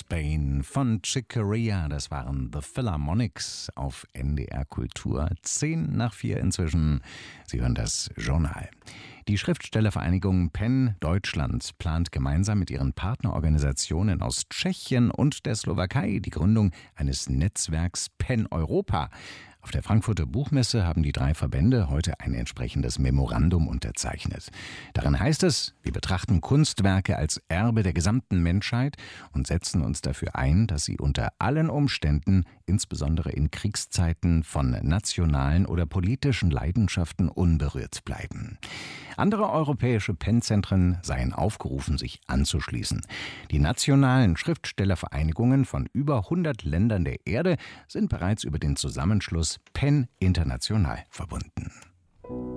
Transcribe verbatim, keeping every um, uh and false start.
Spain von Chick Corea. Das waren The Philharmonics auf N D R Kultur. Zehn nach vier inzwischen. Sie hören das Journal. Die Schriftstellervereinigung PEN Deutschland plant gemeinsam mit ihren Partnerorganisationen aus Tschechien und der Slowakei die Gründung eines Netzwerks PEN Europa. Auf der Frankfurter Buchmesse haben die drei Verbände heute ein entsprechendes Memorandum unterzeichnet. Darin heißt es, wir betrachten Kunstwerke als Erbe der gesamten Menschheit und setzen uns dafür ein, dass sie unter allen Umständen, insbesondere in Kriegszeiten, von nationalen oder politischen Leidenschaften unberührt bleiben. Andere europäische PEN-Zentren seien aufgerufen, sich anzuschließen. Die nationalen Schriftstellervereinigungen von über hundert Ländern der Erde sind bereits über den Zusammenschluss PEN International verbunden.